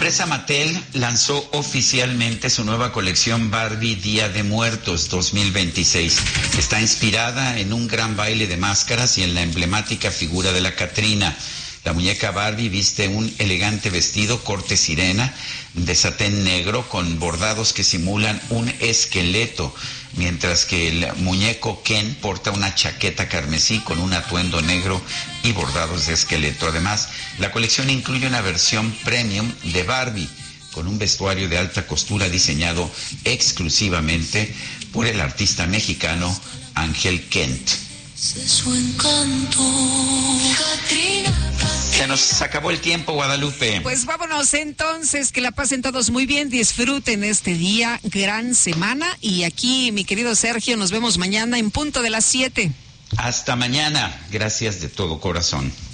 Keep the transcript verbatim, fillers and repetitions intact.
empresa Mattel lanzó oficialmente su nueva colección Barbie Día de Muertos dos mil veintiséis. Está inspirada en un gran baile de máscaras y en la emblemática figura de la Catrina. La muñeca Barbie viste un elegante vestido corte sirena de satén negro con bordados que simulan un esqueleto, mientras que el muñeco Ken porta una chaqueta carmesí con un atuendo negro y bordados de esqueleto. Además, la colección incluye una versión premium de Barbie con un vestuario de alta costura diseñado exclusivamente por el artista mexicano Ángel Kent. Su encanto, Catrina. Se nos acabó el tiempo, Guadalupe. Pues vámonos entonces, que la pasen todos muy bien, disfruten este día, gran semana, y aquí, mi querido Sergio, nos vemos mañana en punto de las siete. Hasta mañana, gracias de todo corazón.